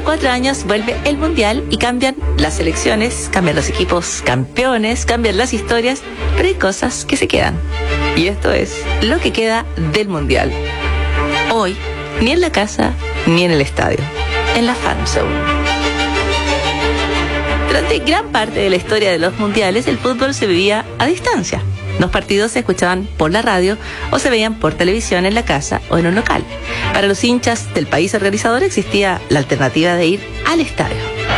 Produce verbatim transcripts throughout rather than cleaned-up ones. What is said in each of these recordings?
cuatro años vuelve el Mundial y cambian las selecciones, cambian los equipos campeones, cambian las historias, pero hay cosas que se quedan. Y esto es lo que queda del Mundial. Hoy, ni en la casa, ni en el estadio, en la fan zone. Durante gran parte de la historia de los mundiales, el fútbol se vivía a distancia. Los partidos se escuchaban por la radio o se veían por televisión en la casa o en un local. Para los hinchas del país organizador existía la alternativa de ir al estadio.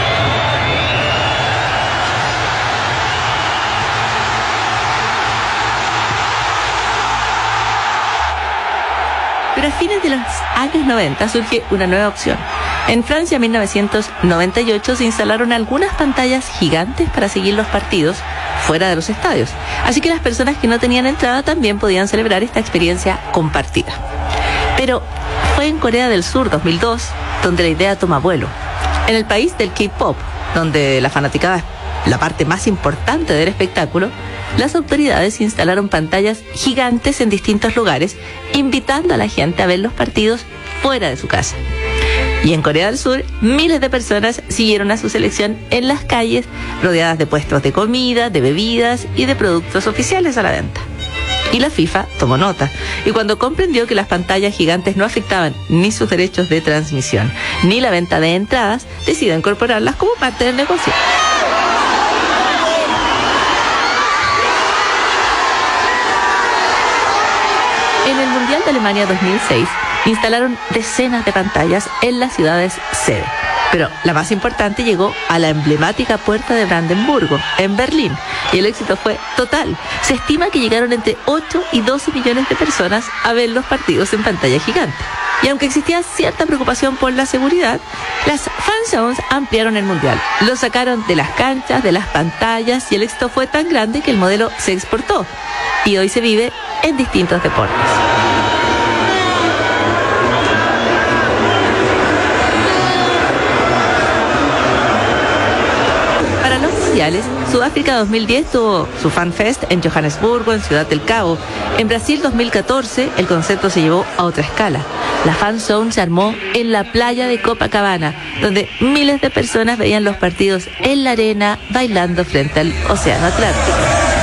Pero a fines de los años noventa surge una nueva opción. En Francia, en mil novecientos noventa y ocho, se instalaron algunas pantallas gigantes para seguir los partidos fuera de los estadios. Así que las personas que no tenían entrada también podían celebrar esta experiencia compartida. Pero fue en Corea del Sur, dos mil dos, donde la idea toma vuelo. En el país del K-pop, donde la fanaticada es la parte más importante del espectáculo, las autoridades instalaron pantallas gigantes en distintos lugares, invitando a la gente a ver los partidos fuera de su casa. Y en Corea del Sur, miles de personas siguieron a su selección en las calles, rodeadas de puestos de comida, de bebidas y de productos oficiales a la venta. Y la FIFA tomó nota, y cuando comprendió que las pantallas gigantes no afectaban ni sus derechos de transmisión, ni la venta de entradas, decidió incorporarlas como parte del negocio. En el Mundial de Alemania dos mil seis, instalaron decenas de pantallas en las ciudades sede. Pero la más importante llegó a la emblemática Puerta de Brandenburgo, en Berlín, y el éxito fue total. Se estima que llegaron entre ocho y doce millones de personas a ver los partidos en pantalla gigante. Y aunque existía cierta preocupación por la seguridad, las fan zones ampliaron el Mundial. Lo sacaron de las canchas, de las pantallas, y el éxito fue tan grande que el modelo se exportó. Y hoy se vive en distintos deportes. Sudáfrica dos mil diez tuvo su Fan Fest en Johannesburgo, en Ciudad del Cabo. En Brasil dos mil catorce el concepto se llevó a otra escala. La Fan Zone se armó en la playa de Copacabana, donde miles de personas veían los partidos en la arena, bailando frente al Océano Atlántico.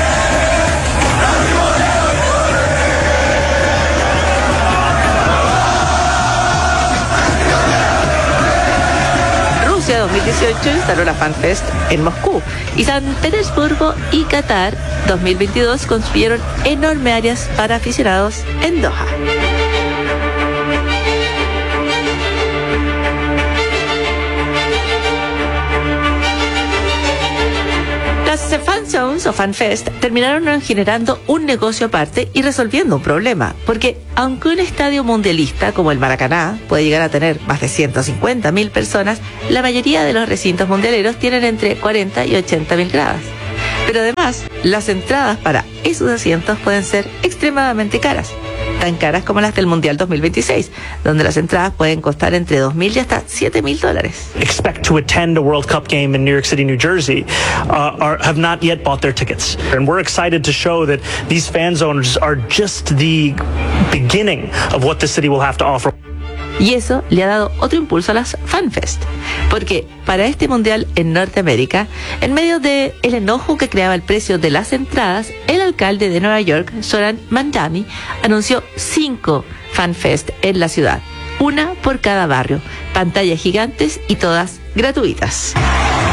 dos mil dieciocho instaló la Fan Fest en Moscú, y San Petersburgo y Qatar dos mil veintidós construyeron enormes áreas para aficionados en Doha. Las Fan Zones o Fan Fest terminaron generando un negocio aparte y resolviendo un problema, porque aunque un estadio mundialista como el Maracaná puede llegar a tener más de ciento cincuenta mil personas, la mayoría de los recintos mundialeros tienen entre cuarenta y ochenta mil gradas. Pero además, las entradas para esos asientos pueden ser extremadamente caras, tan caras como las del Mundial dos mil veintiséis, donde las entradas pueden costar entre dos mil y hasta siete mil dólares. Expect to attend a World Cup game in New York City, New Jersey, uh, are, have not yet bought their tickets. And we're excited to show that these fan zones are just the beginning of what the city will have to offer. Y eso le ha dado otro impulso a las FanFest, porque para este mundial en Norteamérica, en medio del enojo que creaba el precio de las entradas, el alcalde de Nueva York, Zoran Mandami, anunció cinco FanFest en la ciudad, una por cada barrio, pantallas gigantes y todas gratuitas.